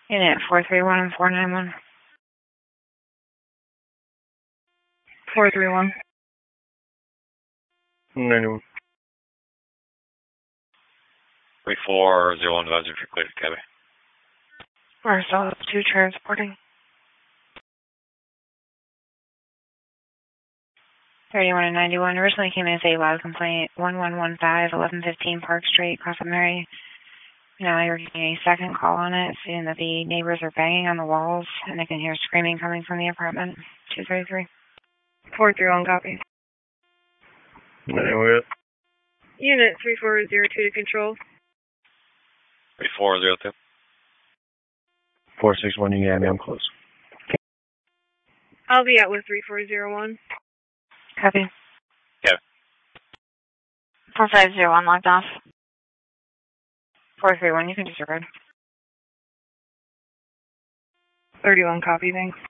Unit 431 and 491. 431. 91. 3401 advisor for clear to cabin. Marcel 2 transporting. 31 and 91 originally came in as a loud complaint. 1115 1115 Park Street, Crossett Mary. Now you're getting a second call on it, saying that the neighbors are banging on the walls and they can hear screaming coming from the apartment. 233. 431, copy. 91. Unit 3402 to control. 3402. 461, you can have me, I'm close. I'll be out with 3401. Copy. Yeah. 4501 locked off. 431, you can disregard. 31, copy, thanks.